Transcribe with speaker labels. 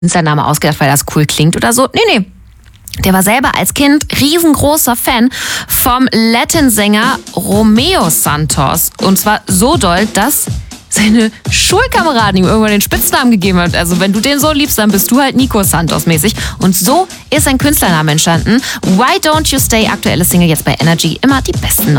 Speaker 1: Künstlername ausgedacht, weil das cool klingt oder so. Nee. Der war selber als Kind riesengroßer Fan vom Latin-Sänger Romeo Santos. Und zwar so doll, dass seine Schulkameraden ihm irgendwann den Spitznamen gegeben haben. Also wenn du den so liebst, dann bist du halt Nico Santos mäßig. Und so ist sein Künstlername entstanden. Why Don't You Stay, aktuelle Single jetzt bei Energy. Immer die besten neuen